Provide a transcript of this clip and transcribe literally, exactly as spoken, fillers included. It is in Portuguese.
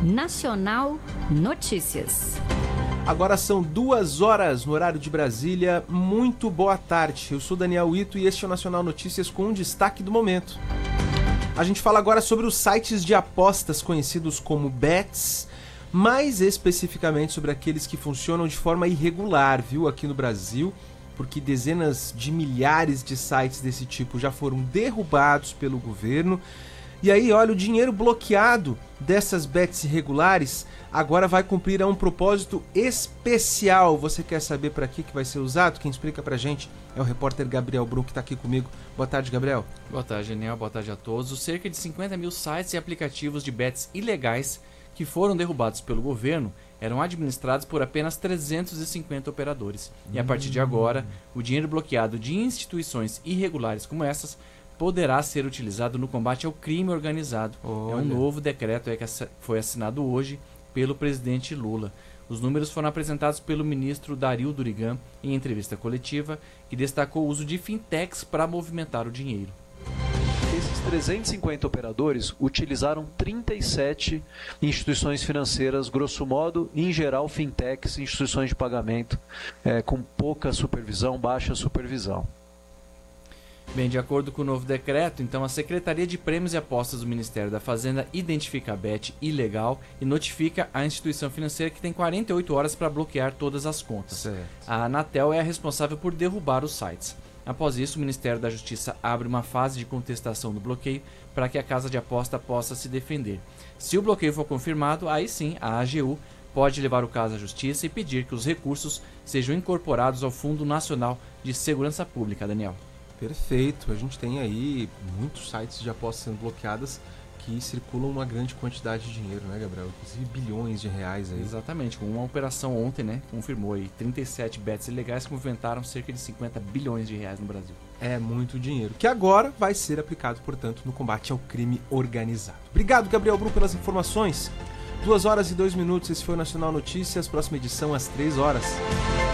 Nacional Notícias. Agora são duas horas no horário de Brasília. Muito boa tarde. Eu sou Daniel Ito e este é o Nacional Notícias com um destaque do momento. A gente fala agora sobre os sites de apostas conhecidos como bets, mais especificamente sobre aqueles que funcionam de forma irregular, viu, aqui no Brasil, porque dezenas de milhares de sites desse tipo já foram derrubados pelo governo. E aí, olha, o dinheiro bloqueado dessas bets irregulares agora vai cumprir a um propósito especial. Você quer saber para que que vai ser usado? Quem explica pra gente é o repórter Gabriel Brum, que está aqui comigo. Boa tarde, Gabriel. Boa tarde, Daniel. Boa tarde a todos. Os cerca de cinquenta mil sites e aplicativos de bets ilegais que foram derrubados pelo governo eram administrados por apenas trezentos e cinquenta operadores. E a partir de agora, o dinheiro bloqueado de instituições irregulares como essas poderá ser utilizado no combate ao crime organizado. Olha. É um novo decreto que foi assinado hoje pelo presidente Lula. Os números foram apresentados pelo ministro Dario Durigan em entrevista coletiva, que destacou o uso de fintechs para movimentar o dinheiro. Esses trezentos e cinquenta operadores utilizaram trinta e sete instituições financeiras, grosso modo, em geral fintechs, instituições de pagamento, é, com pouca supervisão, baixa supervisão. Bem, de acordo com o novo decreto, então a Secretaria de Prêmios e Apostas do Ministério da Fazenda identifica a bet ilegal e notifica a instituição financeira, que tem quarenta e oito horas para bloquear todas as contas. Certo. A Anatel é a responsável por derrubar os sites. Após isso, o Ministério da Justiça abre uma fase de contestação do bloqueio para que a casa de aposta possa se defender. Se o bloqueio for confirmado, aí sim a A G U pode levar o caso à Justiça e pedir que os recursos sejam incorporados ao Fundo Nacional de Segurança Pública, Daniel. Perfeito. A gente tem aí muitos sites de apostas sendo bloqueadas que circulam uma grande quantidade de dinheiro, né, Gabriel? Inclusive bilhões de reais aí. Exatamente. Com uma operação ontem, né, confirmou aí trinta e sete bets ilegais que movimentaram cerca de cinquenta bilhões de reais no Brasil. É muito dinheiro, que agora vai ser aplicado, portanto, no combate ao crime organizado. Obrigado, Gabriel Brum, pelas informações. Duas horas e dois minutos, esse foi o Nacional Notícias. Próxima edição às três horas.